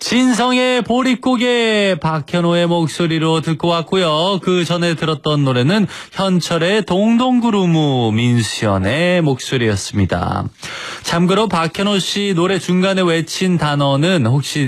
진성의 보릿고개 박현호의 목소리로 듣고 왔고요. 그 전에 들었던 노래는 현철의 동동구루무 민수연의 목소리였습니다. 참고로 박현호 씨 노래 중간에 외친 단어는 혹시